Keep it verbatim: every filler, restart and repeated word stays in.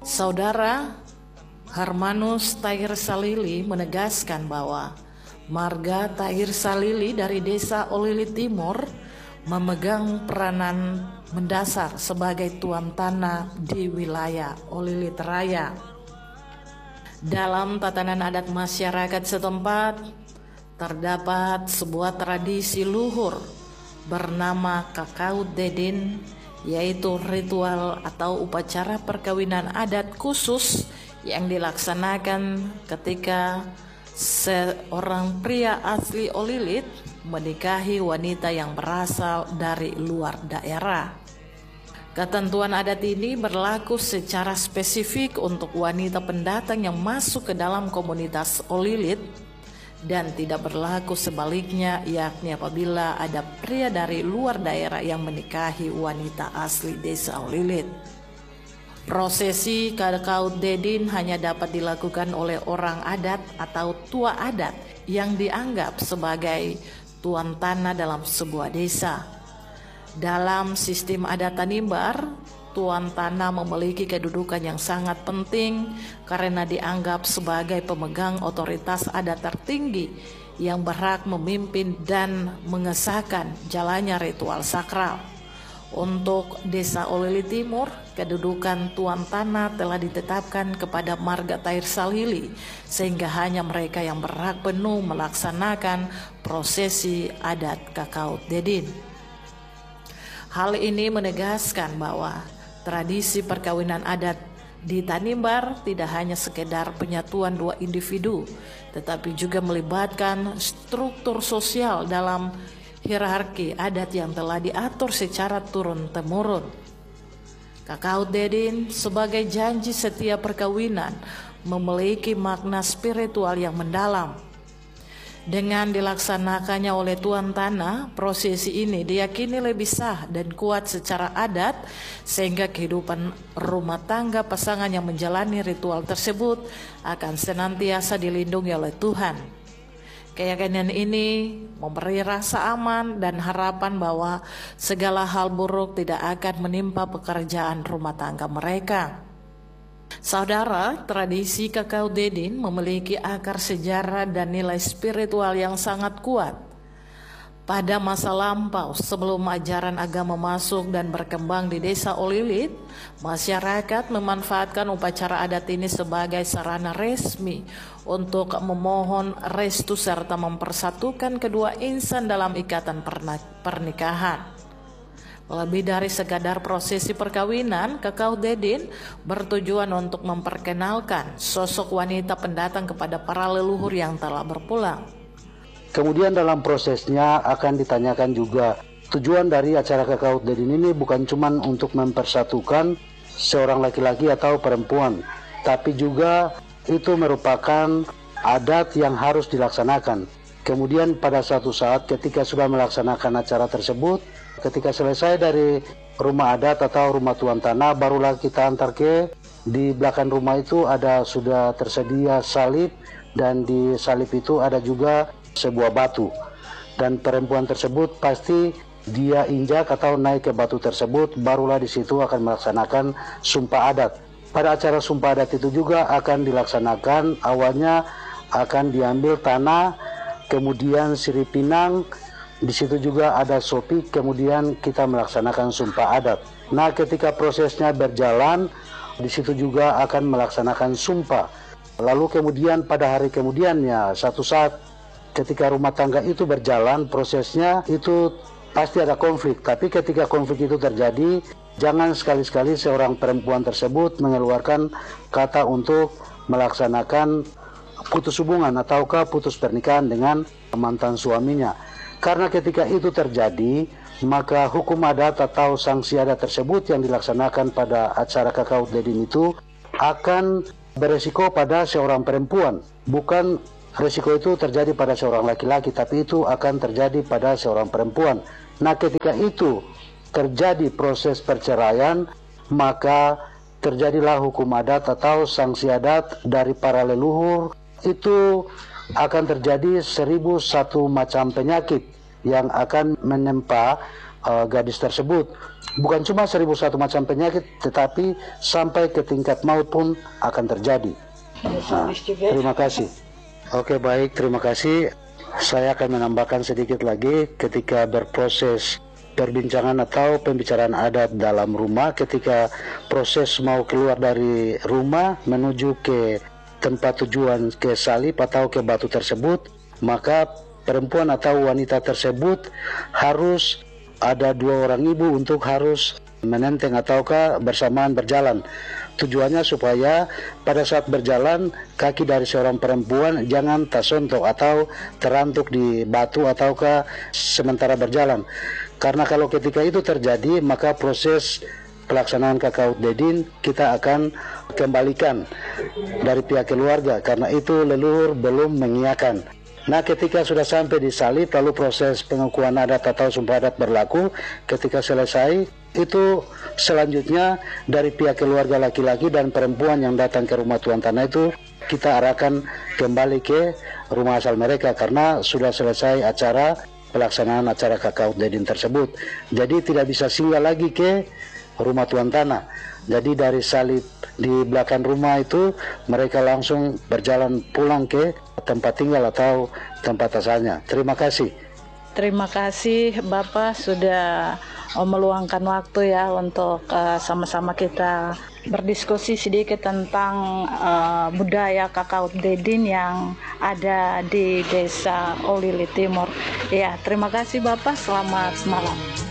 Saudara Harmanus Tahir Salili menegaskan bahwa marga Tahir Salili dari desa Olili Timur memegang peranan mendasar sebagai tuan tanah di wilayah Olili Raya. Dalam tatanan adat masyarakat setempat terdapat sebuah tradisi luhur bernama Kakaut Dedin, yaitu ritual atau upacara perkawinan adat khusus yang dilaksanakan ketika seorang pria asli Olilit menikahi wanita yang berasal dari luar daerah. Ketentuan adat ini berlaku secara spesifik untuk wanita pendatang yang masuk ke dalam komunitas Olilit dan tidak berlaku sebaliknya, yakni apabila ada pria dari luar daerah yang menikahi wanita asli desa Olilit. Prosesi Kakaut Dedin hanya dapat dilakukan oleh orang adat atau tua adat yang dianggap sebagai tuan tanah dalam sebuah desa. Dalam sistem adat Tanimbar, tuan tanah memiliki kedudukan yang sangat penting karena dianggap sebagai pemegang otoritas adat tertinggi yang berhak memimpin dan mengesahkan jalannya ritual sakral. Untuk desa Olili Timur, kedudukan tuan tanah telah ditetapkan kepada marga Tahir Salili, sehingga hanya mereka yang berhak penuh melaksanakan prosesi adat Kakaut Dedin. Hal ini menegaskan bahwa tradisi perkawinan adat di Tanimbar tidak hanya sekedar penyatuan dua individu, tetapi juga melibatkan struktur sosial dalam hierarki adat yang telah diatur secara turun-temurun. Kakaut Dedin sebagai janji setiap perkawinan memiliki makna spiritual yang mendalam. Dengan dilaksanakannya oleh tuan tanah, prosesi ini diyakini lebih sah dan kuat secara adat, sehingga kehidupan rumah tangga pasangan yang menjalani ritual tersebut akan senantiasa dilindungi oleh Tuhan. Keyakinan ini memberi rasa aman dan harapan bahwa segala hal buruk tidak akan menimpa pekerjaan rumah tangga mereka. Saudara, tradisi Kakaut Dedin memiliki akar sejarah dan nilai spiritual yang sangat kuat. Pada masa lampau, sebelum ajaran agama masuk dan berkembang di desa Olilit, masyarakat memanfaatkan upacara adat ini sebagai sarana resmi untuk memohon restu serta mempersatukan kedua insan dalam ikatan pernikahan. Lebih dari sekadar prosesi perkawinan, Kakaut Dedin bertujuan untuk memperkenalkan sosok wanita pendatang kepada para leluhur yang telah berpulang. Kemudian dalam prosesnya akan ditanyakan juga tujuan dari acara Kakaut Dedin ini bukan cuma untuk mempersatukan seorang laki-laki atau perempuan, tapi juga itu merupakan adat yang harus dilaksanakan. Kemudian pada suatu saat ketika sudah melaksanakan acara tersebut, ketika selesai dari rumah adat atau rumah tuan tanah, barulah kita antar ke di belakang rumah itu ada sudah tersedia salib, dan di salib itu ada juga sebuah batu, dan perempuan tersebut pasti dia injak atau naik ke batu tersebut, barulah di situ akan melaksanakan sumpah adat. Pada acara sumpah adat itu juga akan dilaksanakan, awalnya akan diambil tanah, kemudian sirip pinang, di situ juga ada sopi, kemudian kita melaksanakan sumpah adat. Nah, ketika prosesnya berjalan, di situ juga akan melaksanakan sumpah. Lalu kemudian pada hari kemudiannya, satu saat ketika rumah tangga itu berjalan, prosesnya itu pasti ada konflik. Tapi ketika konflik itu terjadi, jangan sekali-sekali seorang perempuan tersebut mengeluarkan kata untuk melaksanakan putus hubungan ataukah putus pernikahan dengan mantan suaminya. Karena ketika itu terjadi, maka hukum adat atau sanksi adat tersebut yang dilaksanakan pada acara Kakaut Dedin itu akan beresiko pada seorang perempuan. Bukan resiko itu terjadi pada seorang laki-laki, tapi itu akan terjadi pada seorang perempuan. Nah, ketika itu terjadi proses perceraian, maka terjadilah hukum adat atau sanksi adat dari para leluhur. Itu akan terjadi seribu satu macam penyakit yang akan menempa uh, gadis tersebut. bukan cuma seribu satu macam penyakit, tetapi sampai ke tingkat maut pun akan terjadi. Nah, terima kasih. Oke, baik, terima kasih. Saya akan menambahkan sedikit lagi ketika berproses perbincangan atau pembicaraan adat dalam rumah, ketika proses mau keluar dari rumah menuju ke tempat tujuan, ke salib atau ke batu tersebut, maka perempuan atau wanita tersebut harus ada dua orang ibu untuk harus menenteng ataukah bersamaan berjalan. Tujuannya supaya pada saat berjalan kaki dari seorang perempuan jangan tersontok atau terantuk di batu ataukah sementara berjalan. Karena kalau ketika itu terjadi, maka proses pelaksanaan Kakaut Dedin kita akan kembalikan dari pihak keluarga, karena itu leluhur belum mengiyakan. Nah, ketika sudah sampai di salib, lalu proses pengakuan adat atau sumpah adat berlaku. Ketika selesai, itu selanjutnya dari pihak keluarga laki-laki dan perempuan yang datang ke rumah tuan tanah itu kita arahkan kembali ke rumah asal mereka, karena sudah selesai acara pelaksanaan acara Kakaut Dedin tersebut. Jadi tidak bisa singgah lagi ke rumah tuan tanah. Jadi dari salib di belakang rumah itu mereka langsung berjalan pulang ke tempat tinggal atau tempat asalnya. Terima kasih. Terima kasih Bapak sudah meluangkan waktu ya untuk uh, sama-sama kita berdiskusi sedikit tentang uh, budaya Kakaut Dedin yang ada di Desa Olili Timur. Ya, terima kasih Bapak. Selamat malam.